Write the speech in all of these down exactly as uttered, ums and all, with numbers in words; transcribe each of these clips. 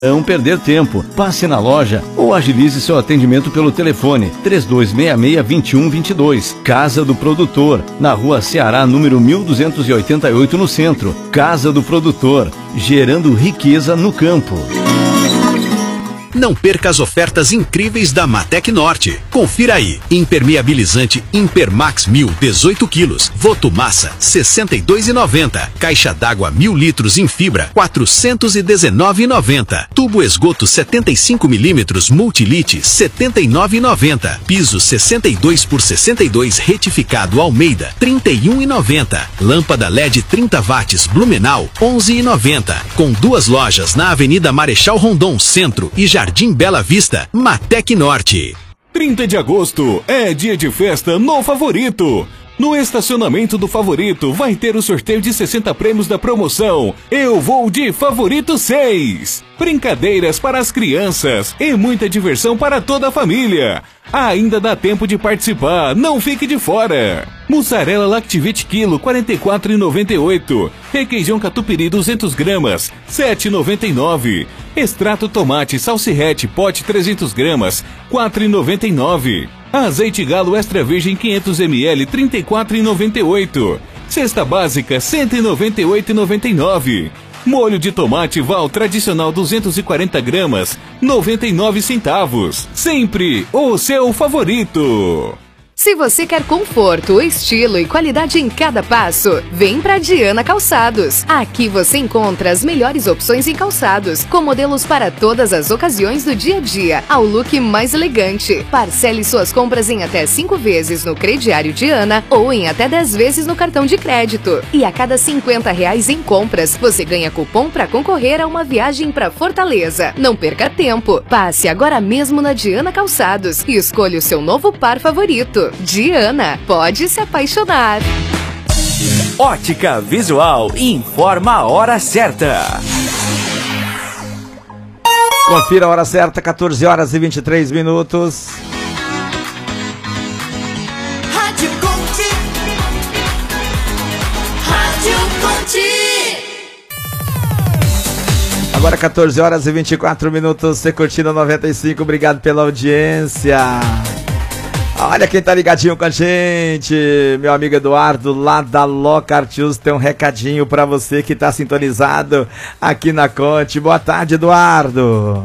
Não perder tempo, passe na loja ou agilize seu atendimento pelo telefone três dois seis seis, dois um dois dois. Casa do Produtor, na Rua Ceará, número mil duzentos e oitenta e oito, no centro. Casa do Produtor, gerando riqueza no campo. Não perca as ofertas incríveis da Matec Norte. Confira aí. Impermeabilizante Impermax mil, dezoito quilos. Votomassa, sessenta e dois reais e noventa centavos. Caixa d'água mil litros em fibra, quatrocentos e dezenove reais e noventa centavos. Tubo esgoto setenta e cinco milímetros Multilite, setenta e nove reais e noventa centavos. Piso sessenta e dois por sessenta e dois retificado Almeida, trinta e um reais e noventa centavos. Lâmpada L E D trinta watts Blumenau, onze reais e noventa centavos. Com duas lojas na Avenida Marechal Rondon, Centro e Jardim Bela Vista, Matec Norte. trinta de agosto é dia de festa no Favorito. No estacionamento do Favorito vai ter o sorteio de sessenta prêmios da promoção Eu Vou de Favorito seis. Brincadeiras para as crianças e muita diversão para toda a família. Ainda dá tempo de participar, não fique de fora. Mussarela Lactivite quilo, quarenta e quatro reais e noventa e oito centavos. Requeijão catupiry duzentas gramas, sete reais e noventa e nove centavos. Extrato tomate salsirrete pote trezentas gramas, quatro reais e noventa e nove centavos. Azeite Galo Extra Virgem quinhentos mililitros, trinta e quatro reais e noventa e oito centavos. Cesta básica, cento e noventa e oito reais e noventa e nove centavos. Molho de tomate Val tradicional duzentas e quarenta gramas, noventa e nove centavos. Sempre o seu favorito. Se você quer conforto, estilo e qualidade em cada passo, vem pra Diana Calçados. Aqui você encontra as melhores opções em calçados, com modelos para todas as ocasiões do dia a dia, ao look mais elegante. Parcele suas compras em até cinco vezes no crediário Diana ou em até dez vezes no cartão de crédito. E a cada cinquenta reais em compras, você ganha cupom para concorrer a uma viagem para Fortaleza. Não perca tempo. Passe agora mesmo na Diana Calçados e escolha o seu novo par favorito. Diana, pode se apaixonar. Ótica Visual informa a hora certa. Confira a hora certa, quatorze horas e vinte e três minutos. Rádio Conte. Rádio Conte. Agora quatorze horas e vinte e quatro minutos, você curtindo noventa e cinco, obrigado pela audiência. Olha quem tá ligadinho com a gente, meu amigo Eduardo, lá da Locartius, tem um recadinho pra você que tá sintonizado aqui na Conte. Boa tarde, Eduardo.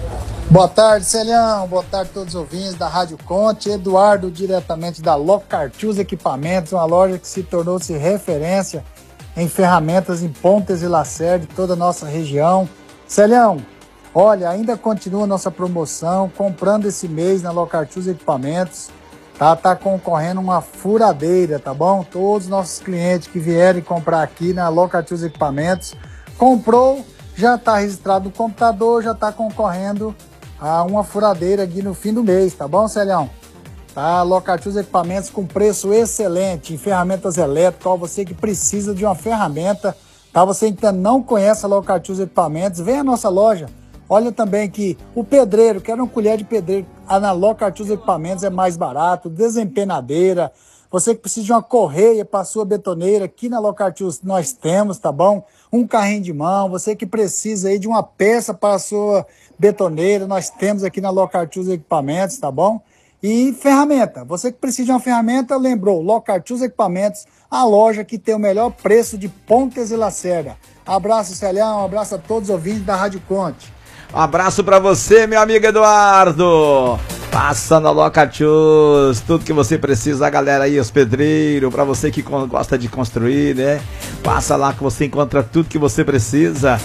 Boa tarde, Celião. Boa tarde a todos os ouvintes da Rádio Conte. Eduardo, diretamente da Locartius Equipamentos, uma loja que se tornou-se referência em ferramentas em Pontes e Lacerda, toda a nossa região. Celião, olha, ainda continua a nossa promoção, comprando esse mês na Locartius Equipamentos. Tá, tá concorrendo uma furadeira, tá bom? Todos os nossos clientes que vierem comprar aqui na Locartius Equipamentos, comprou, já tá registrado no computador, já tá concorrendo a uma furadeira aqui no fim do mês, tá bom, Celião? Tá, Locartius Equipamentos com preço excelente em ferramentas elétricas, ó, você que precisa de uma ferramenta, tá? Você que ainda não conhece a Locartius Equipamentos, vem à nossa loja. Olha também que o pedreiro, quer uma colher de pedreiro, na Locartius Equipamentos é mais barato, desempenadeira, você que precisa de uma correia para a sua betoneira, aqui na Locartius nós temos, tá bom? Um carrinho de mão, você que precisa aí de uma peça para a sua betoneira, nós temos aqui na Locartius Equipamentos, tá bom? E ferramenta, você que precisa de uma ferramenta, lembrou, Locartius Equipamentos, a loja que tem o melhor preço de Pontes e Lacerda. Abraço, Celião, um abraço a todos os ouvintes da Rádio Conte. Um abraço pra você, meu amigo Eduardo. Passa na Locartius, tudo que você precisa, a galera aí, os pedreiros, pra você que gosta de construir, né? Passa lá que você encontra tudo que você precisa.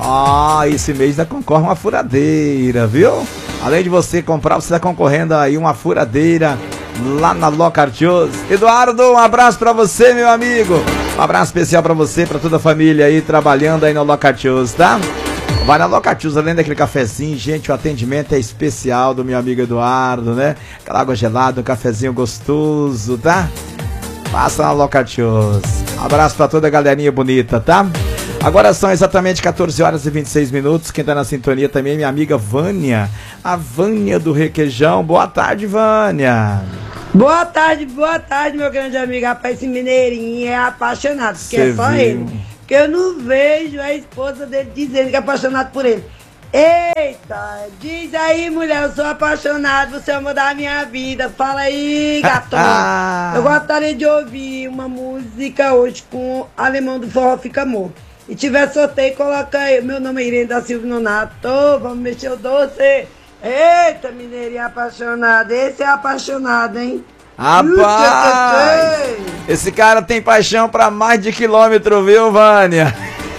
Ó, oh, esse mês ainda concorre uma furadeira, viu? Além de você comprar, você tá concorrendo aí uma furadeira lá na Locartius. Eduardo, um abraço pra você, meu amigo. Um abraço especial pra você, pra toda a família aí, trabalhando aí na Locartius, tá? Vai na Locartius, além daquele cafezinho, gente, o atendimento é especial do meu amigo Eduardo, né? Aquela água gelada, um cafezinho gostoso, tá? Passa na Locartius. Abraço pra toda a galerinha bonita, tá? Agora são exatamente quatorze horas e vinte e seis minutos. Quem tá na sintonia também é minha amiga Vânia, a Vânia do Requeijão. Boa tarde, Vânia. Boa tarde, boa tarde, meu grande amigo. Rapaz, esse mineirinho é apaixonado, porque Cê é só viu. ele. Que eu não vejo a esposa dele dizendo que é apaixonado por ele. Eita, diz aí, mulher, eu sou apaixonado, você é o amor da minha vida. Fala aí, gatão. Eu gostaria de ouvir uma música hoje com o Alemão do Forró Fica Amor. E tiver sorteio, coloca aí. Meu nome é Irene da Silva Nonato. Vamos mexer o doce. Eita, mineirinha apaixonada. Esse é apaixonado, hein? Rapaz, esse cara tem paixão pra mais de quilômetro, viu, Vânia?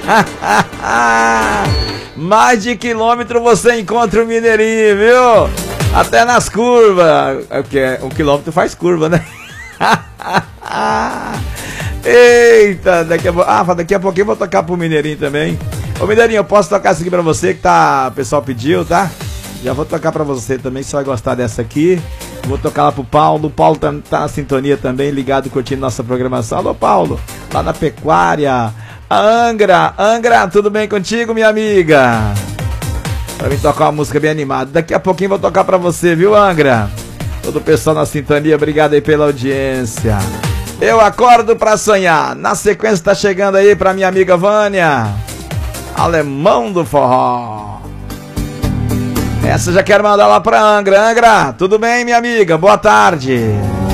Mais de quilômetro você encontra o mineirinho, viu? Até nas curvas. Porque um quilômetro faz curva, né? Eita, daqui a, ah, daqui a pouquinho eu vou tocar pro mineirinho também. Ô, mineirinho, eu posso tocar essa aqui pra você que tá, o pessoal pediu, tá? Já vou tocar pra você também, você vai gostar dessa aqui. Vou tocar lá pro Paulo. O Paulo tá, tá na sintonia também, ligado, curtindo nossa programação. Alô, Paulo, lá na Pecuária. A Angra, Angra, tudo bem contigo, minha amiga? Pra mim tocar uma música bem animada. Daqui a pouquinho vou tocar pra você, viu, Angra? Todo o pessoal na sintonia, obrigado aí pela audiência. Eu acordo pra sonhar. Na sequência tá chegando aí pra minha amiga Vânia, Alemão do Forró. Essa já quero mandar lá pra Angra. Angra, tudo bem, minha amiga? Boa tarde.